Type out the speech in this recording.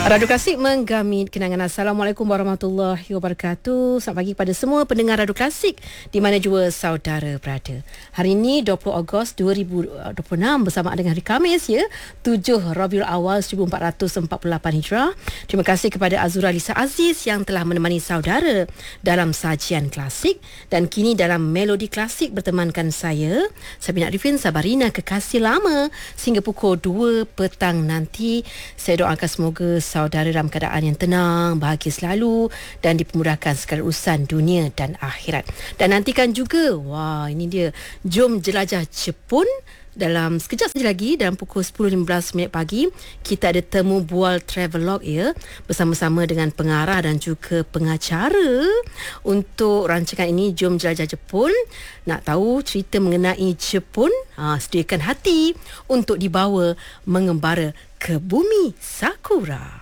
Radio Klasik menggamit kenangan. Assalamualaikum warahmatullahi wabarakatuh. Selamat pagi kepada semua pendengar Radio Klasik di mana jua saudara berada. Hari ini 20 Ogos 2026 bersamaan dengan hari Khamis 7 Rabiul Awal 1448 Hijrah. Terima kasih kepada Azura Lisa Aziz yang telah menemani saudara dalam sajian klasik, dan kini dalam Melodi Klasik bertemankan saya Sabina Arifin Sabarina, kekasih lama, sehingga pukul 2 petang nanti. Saya doakan semoga saudara dalam keadaan yang tenang, bahagia selalu dan dipermudahkan segala urusan dunia dan akhirat. Dan nantikan juga, ini dia, jom jelajah Jepun. Dalam sekejap saja lagi, dalam pukul 10.15 pagi, kita ada temu bual travelog bersama-sama dengan pengarah dan juga pengacara untuk rancangan ini, Jom Jelajah Jepun. Nak tahu cerita mengenai Jepun? Sediakan hati untuk dibawa mengembara ke bumi Sakura.